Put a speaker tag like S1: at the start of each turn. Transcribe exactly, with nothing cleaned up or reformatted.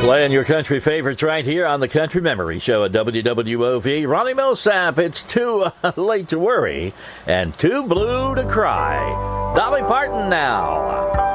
S1: Playing your country favorites right here on the Country Memory Show at W W O V. Ronnie Millsap, it's too uh, late to worry and too blue to cry. Dolly Parton now.